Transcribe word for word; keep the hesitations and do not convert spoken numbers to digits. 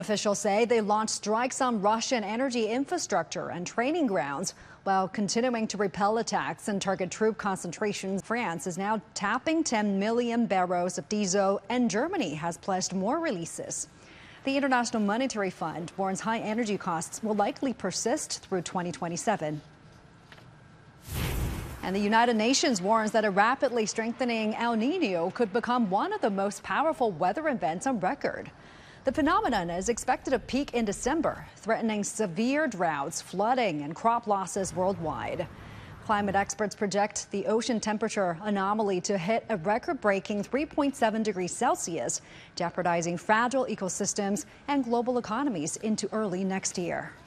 Officials say they launched strikes on Russian energy infrastructure and training grounds while continuing to repel attacks and target troop concentrations. France is now tapping ten million barrels of diesel, and Germany has pledged more releases. The International Monetary Fund warns high energy costs will likely persist through twenty twenty-seven. And the United Nations warns that a rapidly strengthening El Niño could become one of the most powerful weather events on record. The phenomenon is expected to peak in December, threatening severe droughts, flooding, and crop losses worldwide. Climate experts project the ocean temperature anomaly to hit a record-breaking three point seven degrees Celsius, jeopardizing fragile ecosystems and global economies into early next year.